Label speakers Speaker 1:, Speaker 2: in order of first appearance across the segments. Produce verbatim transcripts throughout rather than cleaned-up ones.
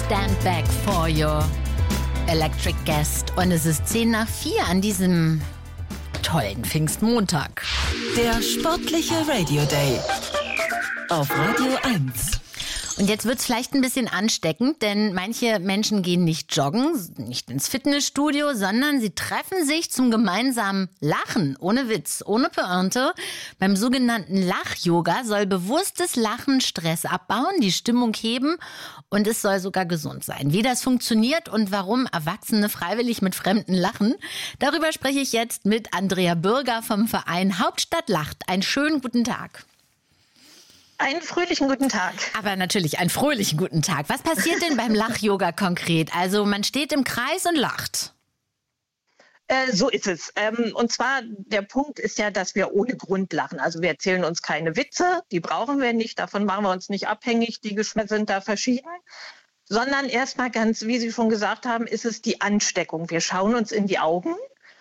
Speaker 1: Stand back for your electric guest. Und es ist zehn nach vier an diesem tollen Pfingstmontag.
Speaker 2: Der sportliche Radio Day auf Radio eins.
Speaker 1: Und jetzt wird's vielleicht ein bisschen ansteckend, denn manche Menschen gehen nicht joggen, nicht ins Fitnessstudio, sondern sie treffen sich zum gemeinsamen Lachen, ohne Witz, ohne Pointe. Beim sogenannten Lach-Yoga soll bewusstes Lachen Stress abbauen, die Stimmung heben und es soll sogar gesund sein. Wie das funktioniert und warum Erwachsene freiwillig mit Fremden lachen, darüber spreche ich jetzt mit Andrea Bürger vom Verein Hauptstadt lacht. Einen schönen guten Tag.
Speaker 3: Einen fröhlichen guten Tag.
Speaker 1: Aber natürlich einen fröhlichen guten Tag. Was passiert denn beim Lach-Yoga konkret? Also man steht im Kreis und lacht.
Speaker 3: Äh, so ist es. Ähm, und zwar, der Punkt ist ja, dass wir ohne Grund lachen. Also wir erzählen uns keine Witze, die brauchen wir nicht, davon machen wir uns nicht abhängig, die Geschmäcker sind da verschieden. Sondern erstmal ganz, wie Sie schon gesagt haben, ist es die Ansteckung. Wir schauen uns in die Augen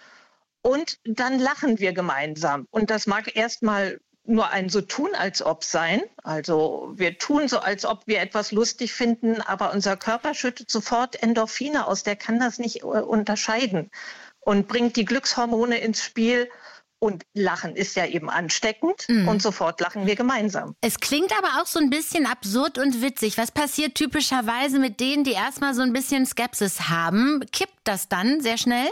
Speaker 3: und dann lachen wir gemeinsam. Und das mag erstmal nur ein so tun, als ob sein. Also wir tun so, als ob wir etwas lustig finden, aber unser Körper schüttet sofort Endorphine aus, der kann das nicht äh, unterscheiden und bringt die Glückshormone ins Spiel. Und Lachen ist ja eben ansteckend mhm. und sofort lachen wir gemeinsam.
Speaker 1: Es klingt aber auch so ein bisschen absurd und witzig. Was passiert typischerweise mit denen, die erstmal so ein bisschen Skepsis haben? Kippt das dann sehr schnell?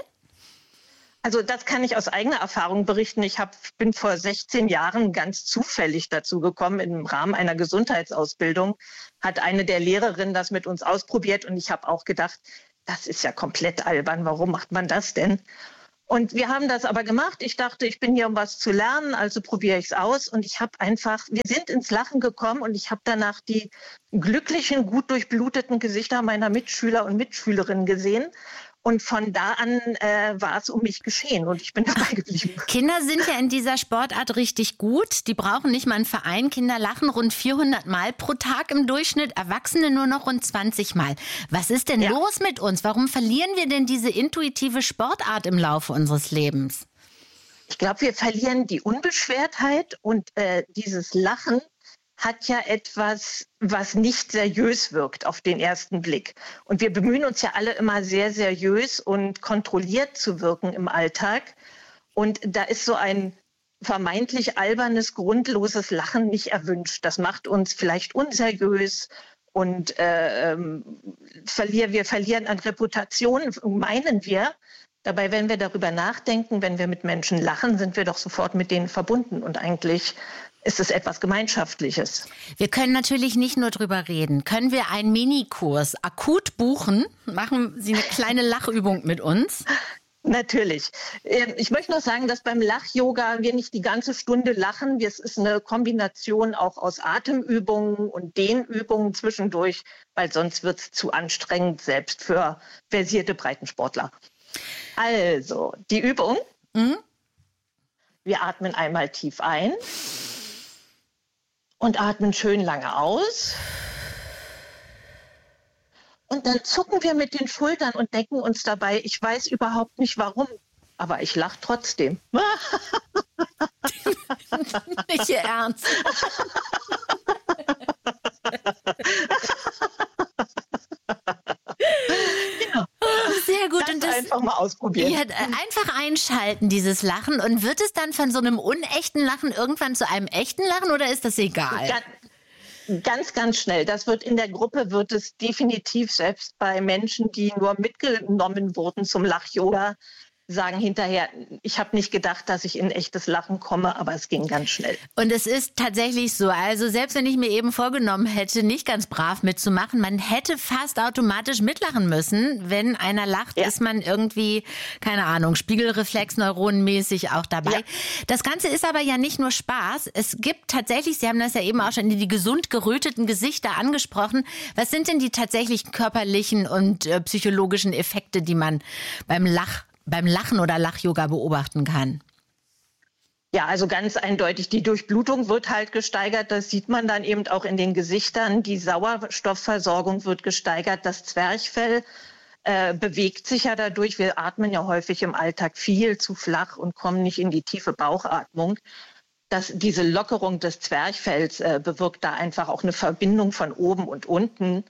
Speaker 3: Also das kann ich aus eigener Erfahrung berichten. Ich hab, bin vor sechzehn Jahren ganz zufällig dazu gekommen. Im Rahmen einer Gesundheitsausbildung hat eine der Lehrerinnen das mit uns ausprobiert. Und ich habe auch gedacht, das ist ja komplett albern. Warum macht man das denn? Und wir haben das aber gemacht. Ich dachte, ich bin hier, um was zu lernen, also probiere ich es aus. Und ich habe einfach, wir sind ins Lachen gekommen und ich habe danach die glücklichen, gut durchbluteten Gesichter meiner Mitschüler und Mitschülerinnen gesehen. Und von da an äh, war es um mich geschehen und ich bin dabei geblieben.
Speaker 1: Kinder sind ja in dieser Sportart richtig gut. Die brauchen nicht mal einen Verein. Kinder lachen rund vierhundert Mal pro Tag im Durchschnitt, Erwachsene nur noch rund zwanzig Mal. Was ist denn ja. los mit uns? Warum verlieren wir denn diese intuitive Sportart im Laufe unseres Lebens?
Speaker 3: Ich glaube, wir verlieren die Unbeschwertheit und äh, dieses Lachen hat ja etwas, was nicht seriös wirkt auf den ersten Blick. Und wir bemühen uns ja alle immer sehr seriös und kontrolliert zu wirken im Alltag. Und da ist so ein vermeintlich albernes, grundloses Lachen nicht erwünscht. Das macht uns vielleicht unseriös und äh, ähm, verlier, wir verlieren an Reputation, meinen wir. Dabei, wenn wir darüber nachdenken, wenn wir mit Menschen lachen, sind wir doch sofort mit denen verbunden und eigentlich ist es etwas Gemeinschaftliches.
Speaker 1: Wir können natürlich nicht nur drüber reden. Können wir einen Minikurs akut buchen? Machen Sie eine kleine Lachübung mit uns?
Speaker 3: Natürlich. Ich möchte noch sagen, dass beim Lach-Yoga wir nicht die ganze Stunde lachen. Es ist eine Kombination auch aus Atemübungen und Dehnübungen zwischendurch, weil sonst wird es zu anstrengend, selbst für versierte Breitensportler. Also, die Übung. Mhm. Wir atmen einmal tief ein. Und atmen schön lange aus. Und dann zucken wir mit den Schultern und denken uns dabei, ich weiß überhaupt nicht warum, aber ich lache trotzdem.
Speaker 1: Nicht Ihr Ernst.
Speaker 3: Ja.
Speaker 1: Sehr gut.
Speaker 3: Das
Speaker 1: und das
Speaker 3: einfach mal ausprobieren.
Speaker 1: Ja, einfach einschalten, dieses Lachen. Und wird es dann von so einem unechten Lachen irgendwann zu einem echten Lachen oder ist das egal?
Speaker 3: Ganz, ganz, ganz schnell. Das wird in der Gruppe, wird es definitiv, selbst bei Menschen, die nur mitgenommen wurden zum Lach-Yoga, sagen hinterher, ich habe nicht gedacht, dass ich in echtes Lachen komme, aber es ging ganz schnell.
Speaker 1: Und es ist tatsächlich so, also selbst wenn ich mir eben vorgenommen hätte, nicht ganz brav mitzumachen, man hätte fast automatisch mitlachen müssen. Wenn einer lacht, ja. ist man irgendwie, keine Ahnung, Spiegelreflex-neuronenmäßig auch dabei. Ja. Das Ganze ist aber ja nicht nur Spaß. Es gibt tatsächlich, Sie haben das ja eben auch schon in die gesund geröteten Gesichter angesprochen. Was sind denn die tatsächlichen körperlichen und äh, psychologischen Effekte, die man beim Lach beim Lachen oder Lach-Yoga beobachten kann?
Speaker 3: Ja, also ganz eindeutig, die Durchblutung wird halt gesteigert. Das sieht man dann eben auch in den Gesichtern. Die Sauerstoffversorgung wird gesteigert. Das Zwerchfell äh, bewegt sich ja dadurch. Wir atmen ja häufig im Alltag viel zu flach und kommen nicht in die tiefe Bauchatmung. dass diese Lockerung des Zwerchfells äh, bewirkt da einfach auch eine Verbindung von oben und unten.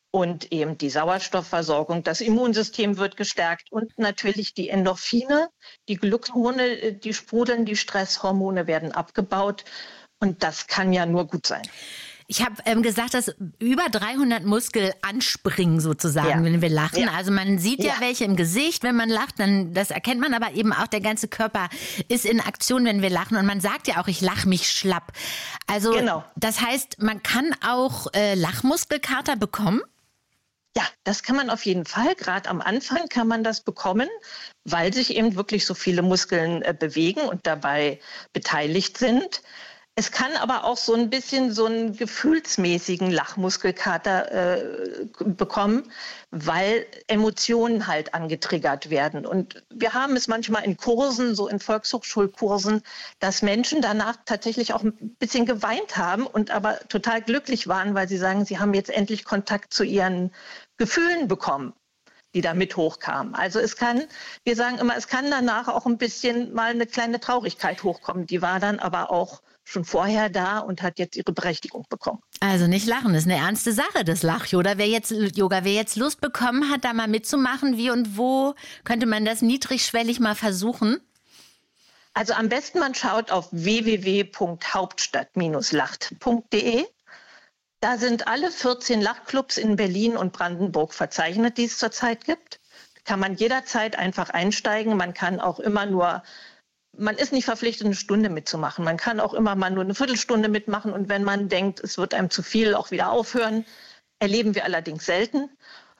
Speaker 3: und eben die Sauerstoffversorgung. Das Immunsystem wird gestärkt und natürlich die Endorphine, die Glückshormone, die sprudeln, die Stresshormone werden abgebaut und das kann ja nur gut sein.
Speaker 1: Ich habe ähm, gesagt, dass über dreihundert Muskel anspringen sozusagen, ja. wenn wir lachen. Ja. Also man sieht ja. ja welche im Gesicht, wenn man lacht, dann das erkennt man, aber eben auch der ganze Körper ist in Aktion, wenn wir lachen. Und man sagt ja auch, ich lache mich schlapp. Also genau. Das heißt, man kann auch äh, Lachmuskelkater bekommen?
Speaker 3: Ja, das kann man auf jeden Fall. Gerade am Anfang kann man das bekommen, weil sich eben wirklich so viele Muskeln äh, bewegen und dabei beteiligt sind. Es kann aber auch so ein bisschen so einen gefühlsmäßigen Lachmuskelkater äh, bekommen, weil Emotionen halt angetriggert werden. Und wir haben es manchmal in Kursen, so in Volkshochschulkursen, dass Menschen danach tatsächlich auch ein bisschen geweint haben und aber total glücklich waren, weil sie sagen, sie haben jetzt endlich Kontakt zu ihren Gefühlen bekommen, die da mit hochkamen. Also es kann, wir sagen immer, es kann danach auch ein bisschen mal eine kleine Traurigkeit hochkommen. Die war dann aber auch schon vorher da und hat jetzt ihre Berechtigung bekommen.
Speaker 1: Also nicht lachen, das ist eine ernste Sache, das Lach-Yoga. Wer jetzt, Yoga, wer jetzt Lust bekommen hat, da mal mitzumachen, wie und wo könnte man das niedrigschwellig mal versuchen?
Speaker 3: Also am besten man schaut auf w w w punkt hauptstadt Bindestrich lacht punkt d e. Da sind alle vierzehn Lachclubs in Berlin und Brandenburg verzeichnet, die es zurzeit gibt. Da kann man jederzeit einfach einsteigen. Man kann auch immer nur Man ist nicht verpflichtet, eine Stunde mitzumachen. Man kann auch immer mal nur eine Viertelstunde mitmachen. Und wenn man denkt, es wird einem zu viel, auch wieder aufhören. Erleben wir allerdings selten.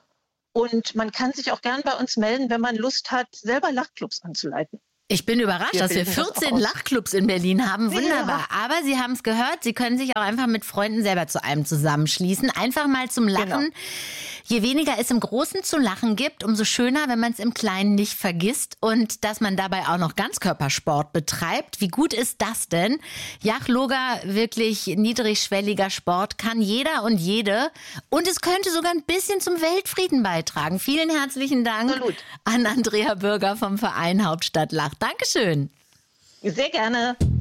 Speaker 3: Und man kann sich auch gern bei uns melden, wenn man Lust hat, selber Lachclubs anzuleiten.
Speaker 1: Ich bin überrascht, wir dass wir vierzehn das Lachclubs in Berlin haben. Wunderbar. Ja. Aber Sie haben es gehört, Sie können sich auch einfach mit Freunden selber zu einem zusammenschließen. Einfach mal zum Lachen. Genau. Je weniger es im Großen zu lachen gibt, umso schöner, wenn man es im Kleinen nicht vergisst. Und dass man dabei auch noch Ganzkörpersport betreibt. Wie gut ist das denn? Lach-Yoga, wirklich niedrigschwelliger Sport, kann jeder und jede. Und es könnte sogar ein bisschen zum Weltfrieden beitragen. Vielen herzlichen Dank Absolut. an Andrea Bürger vom Verein Hauptstadt Lacht. Dankeschön.
Speaker 3: Sehr gerne.